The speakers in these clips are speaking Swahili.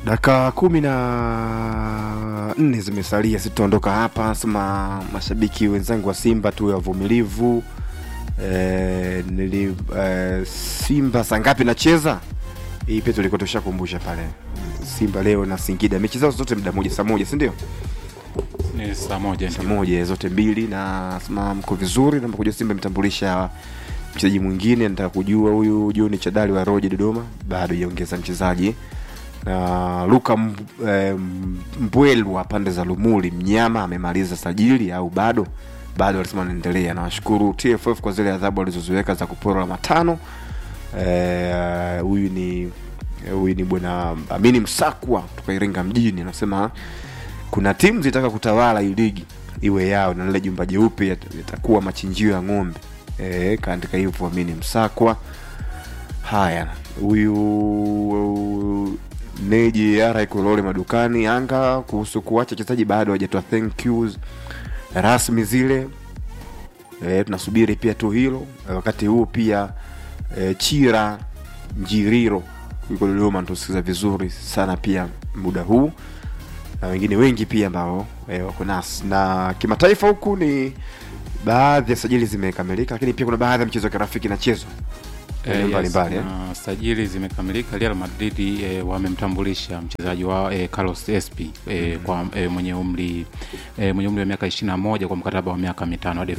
Dakika 14 zimesalia sitaondoka hapa. Sema mashabiki wenzangu wa Simba tu wavumilivu. Simba saa ngapi nacheza? Hii pia tulikuwa tushakumbusha pale. Simba leo na Singida mechi zao zote muda mmoja saa moja, si ndio? Ni saa moja zote mbili. Na sema mko vizuri na mkoja Simba mtambulisha mchezaji mwingine. Nataka kujua huyu John Chadali wa Roje Dodoma bado yaongeza mchezaji. Na Luka Mbwelu wa pande za Lumuli Mnyama amemaliza sajili au bado alisema anaendelea. Na washukuru TFF kwa zile adhabu walizoziweka za kupora matano. Huyu ni bwana Amini Msakwa kutoka Iringa mjini, anasema kuna timu zitaka kutawala hii ligi iwe yao na lile jumba jeupe yatakuwa machinjio ya ng'ombe. Kaandika hivyo Amini Msakwa. Haya, huyu Neji Yara ikolole madukani Yanga kuhusu kuacha wachezaji bado hawajatoa thank yous rasmi zile. Tunasubiri pia tu hilo. Wakati huu pia Chira Njiriro yuko Dodoma, tusikiza vizuri sana pia muda huu, na wengine wengi pia ambao wako nasi. Na kimataifa huku ni baadhi ya sajili zimekamilika, lakini pia kuna baadhi ya michezo ya kirafiki inachezwa mbalimbali. Sajili zimekamilika. Real Madrid wamemtambulisha mchezaji wa Carlos Espi kwa mwenye umri wa miaka 21 kwa mkataba wa miaka 5 hadi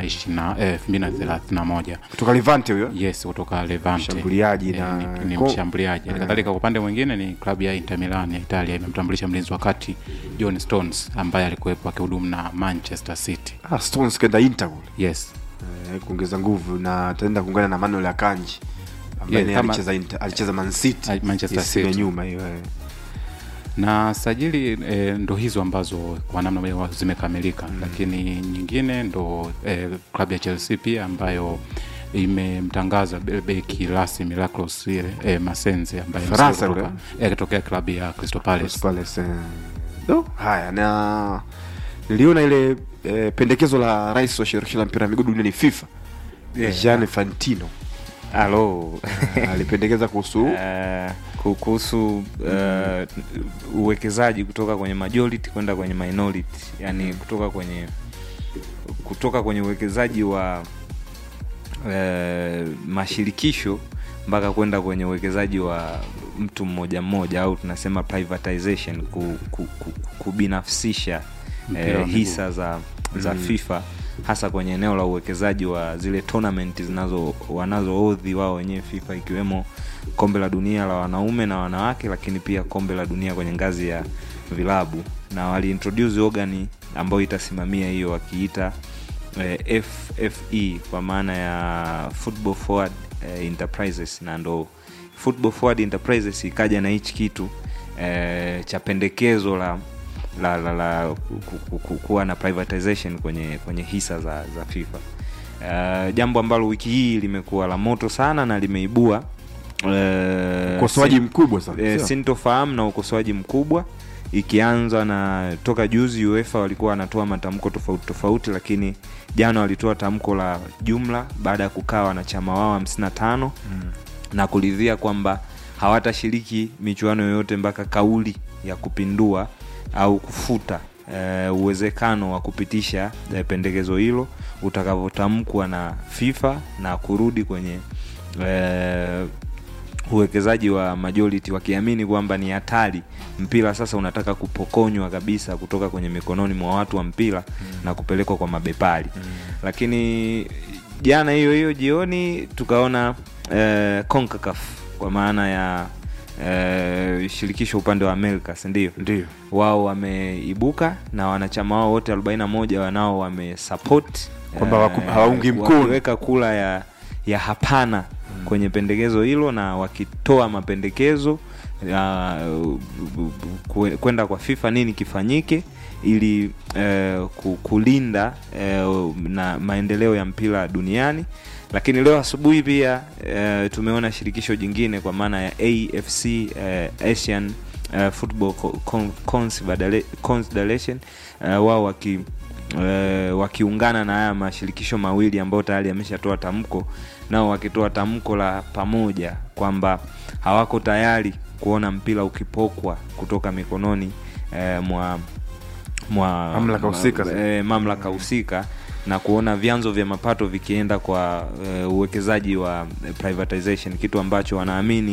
2031. Kutoka Levante huyo? Yes, kutoka Levante. Mshambuliaji ni mshambuliaji. Kadhalika kwa upande mwingine ni klabu ya Inter Milan ya Italia imemtambulisha mlinzi wa kati John Stones ambaye alikuwepo akihudumu na Manchester City. Stones kenda Inter. Yes. Kuongeza nguvu na ataenda kuungana na Manuel Akanji ambaye alicheza Man City, Manchester City nyuma hiyo. Na sajili ndo hizo ambazo kwa namna zimekamilika. Lakini nyingine ndo klabu ya Chelsea pia ambayo imemtangaza beki Lassi Milacros Masenze ambaye kutokea klabu ya Crystal Palace. Haya, na niliona ile pendekezo la rais wa shirikisho la mpira wa miguu duniani FIFA, Gianni Infantino. Alipendekeza kuhusu uwekezaji kutoka kwenye majority kwenda kwenye minority, yani kutoka kwenye uwekezaji wa mashirikisho mpaka kwenda kwenye uwekezaji wa mtu mmoja mmoja, au tunasema privatization, kubinafsisha hisa za FIFA, hasa kwenye eneo la uwekezaji wa zile tournament wanazoodhi wao wenyewe FIFA, ikiwemo kombe la dunia la wanaume na wanawake, lakini pia kombe la dunia kwenye ngazi ya vilabu. Na waliintroduce organi ambayo itasimamia hiyo, wakiita FFE kwa maana ya Football Forward Enterprises. Na ndo Football Forward Enterprises ikaja na hichi kitu cha pendekezo la kuwa na privatization kwenye hisa za FIFA. Jambo ambalo wiki hii limekuwa la moto sana na limeibua ukosoaji mkubwa sana, sintofahamu na ukosoaji mkubwa, ikianza na toka juzi UEFA walikuwa wanatoa matamko tofauti, lakini jana walitoa tamko la jumla baada ya kukaa wanachama wao 55 na kuridhia kwamba hawatashiriki michuano yoyote mpaka kauli ya kupindua au kufuta uwezekano wa kupitisha pendekezo hilo utakavyotamkwa na FIFA, na kurudi kwenye uwekezaji wa majority, wakiamini kwamba ni hatari. Mpira sasa unataka kupokonywa kabisa kutoka kwenye mikononi mwa watu wa mpira na kupelekwa kwa mabepari. Lakini jana hiyo jioni tukaona CONCACAF kwa maana ya shirikisho upande wa Amerika, ndio wao wameibuka na wanachama wao wote 41 wanao wamesupport kwamba hawaungi mkono, weka kula ya hapana kwenye pendekezo hilo, na wakitoa mapendekezo kwenda kwa FIFA nini kifanyike ili kulinda na maendeleo ya mpira duniani. Lakini leo asubuhi pia tumeona shirikisho jingine kwa maana ya AFC, Asian Football Confederation, wao wakiungana na haya mashirikisho mawili ambayo tayari yameshatoa tamko, nao wakitoa tamko la pamoja kwamba hawako tayari kuona mpira ukipokwa kutoka mikononi mwa mamlaka husika na kuona vyanzo vya mapato vikienda kwa uwekezaji wa privatization, kitu ambacho wanaamini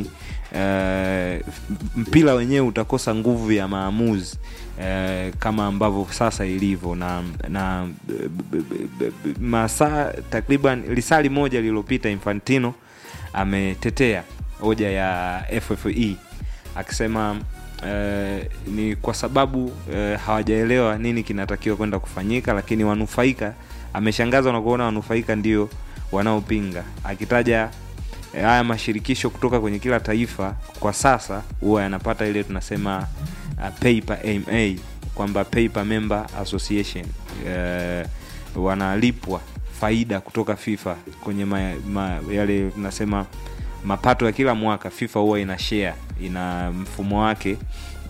mpira wenyewe utakosa nguvu ya maamuzi kama ambavyo sasa ilivyo. Na masaa takriban lisali moja lililopita Infantino ametetea hoja ya FFE akisema ni kwa sababu hawajaelewa nini kinatakiwa kwenda kufanyika, lakini wanufaika, ameshangazwa na kuona wanufaika ndio wanaopinga, akitaja haya mashirikisho kutoka kwenye kila taifa kwa sasa huwa yanapata ile tunasema pay per MA, kwamba pay per member association, wanalipwa faida kutoka FIFA kwenye yale tunasema mapato ya kila mwaka. FIFA huwa ina share, ina mfumo wake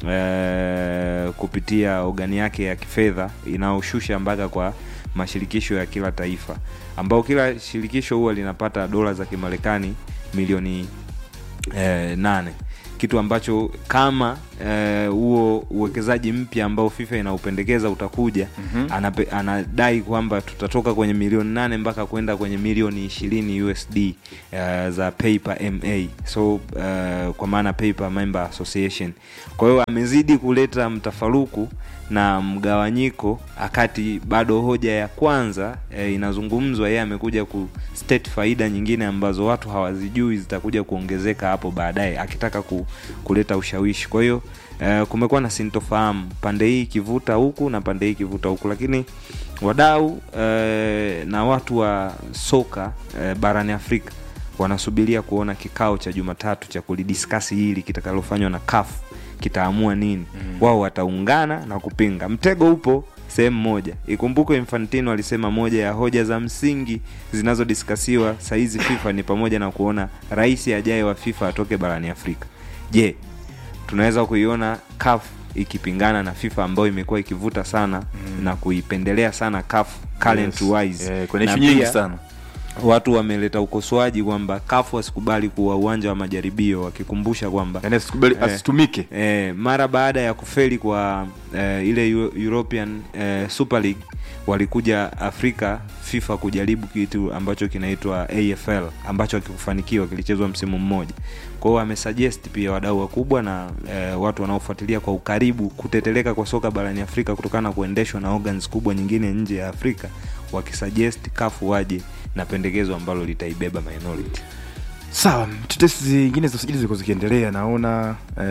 kupitia ogani yake ya kifedha inaoshusha mpaka kwa mashirikisho ya kila taifa, ambao kila shirikisho huwa linapata dola za Kimarekani milioni 8, kitu ambacho kama huo uwekezaji mpya ambao FIFA inaupendekeza utakuja, anadai kwamba tutatoka kwenye milioni 8 mpaka kwenda kwenye milioni 20 USD za pay per MA, so kwa maana pay per member association. Kwa hiyo amezidi kuleta mtafaruku na mgawanyiko, akati bado hoja ya kwanza inazungumzwa, yeye amekuja ku state faida nyingine ambazo watu hawazijui zitakuja kuongezeka hapo baadaye, akitaka kuleta ushawishi. Kwa hiyo kumekuwa na sintofahamu, pande hii kivuta huku na pande hii kivuta huku, lakini wadau na watu wa soka barani Afrika wanasubiria kuona kikao cha Jumatatu cha kulidiscuss hili kitakalofanywa na CAF kitaamua nini. Wao wataungana na kupinga. Mtego upo sehemu moja. Ikumbuke Infantino alisema moja ya hoja za msingi zinazodiskasiwa saizi FIFA ni pamoja na kuona rais ajaye wa FIFA atoke barani Afrika. Je, tunaweza kuiona CAF ikipingana na FIFA ambayo imekuwa ikivuta sana na kuipendelea sana CAF current wise? Kuna issue nyingi sana. Watu wameleta ukosoaji kwamba CAF wasikubali kuwa uwanja wa majaribio, wakikumbusha kwamba asikubali asitumike mara baada ya kufeli kwa ile European Super League, walikuja Afrika FIFA kujaribu kitu ambacho kinaitwa AFL ambacho hakikufanikiwa, kilichezwa msimu mmoja. Kwa hiyo amesuggest pia wadau wakubwa na watu wanaofuatilia kwa ukaribu kuteteleka kwa soka barani Afrika kutokana na kuendeshwa na organs kubwa nyingine nje ya Afrika, wakisuggest CAF waje na pendekezo ambalo litaibeba minority. Sawa, tetesi zingine za usajili ziko zikiendelea. Naona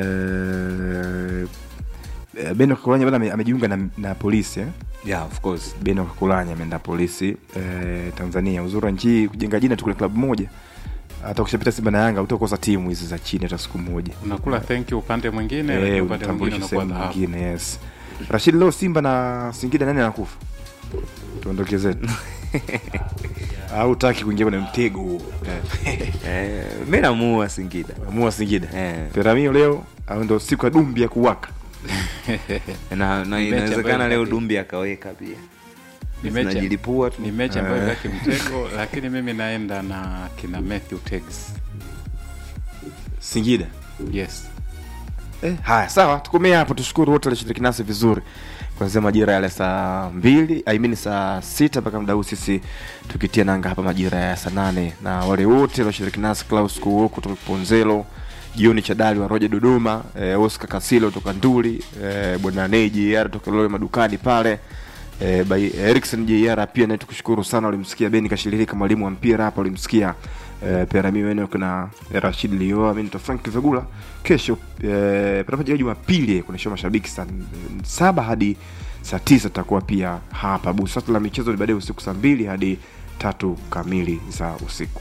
Beno Kakulanya bado amejiunga na polisi Yeah, of course. Beno Kakulanya ameenda polisi Tanzania. Uzuri nchi kujenga jina tu kwa klabu moja. Hata ukishapita Simba na Yanga utakosa timu hizi za chini hata siku moja. Unakula thank you upande mwingine, upande mwingine unakuwa dhahabu. Yes. Rashid, leo Simba na Singida nani anakufa? Tuondoke zetu. Au utaki kuingia kwenye mtego huo? Mimi namuua Singida. Namuua Singida. Peramio leo au ndo siku ya Dumbi ya kuwaka. na inawezekana leo Dumbi akaweka pia. Tunajilipua tu. Ni mechi ambayo yake mtego, lakini mimi naenda na kina Matthew Teggs. Singida. Yes. Haya, sawa, tukomee hapo. Tushukuru wote walioshiriki nasi vizuri. Kuanzia majira yale saa 2, saa 6 mpaka muda huu sisi tukitia nanga hapa majira ya saa 8, na wale wote walioshiriki nasi Klaus Kuoko kutoka Ponzelo, Jioni Chadali wa Roja Dodoma, Oscar Kasilo kutoka Nduli, Bwana Neji yara kutoka Lole madukani pale, by Erikson JR pia na tukushukuru sana. Ulimsikia Beni Kashilirika mwalimu wa mpira hapa, ulimsikia Perami wenyewe kuna Rashid Lio, mimi ndo Frank Vegula. Kesho panapoje Jumapili kuna show mashabiki saa 7 hadi saa 9 tutakuwa pia hapa. Busatu la michezo ni baadaye usiku saa 2 hadi 3 kamili za usiku.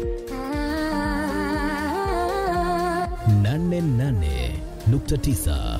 Nane 9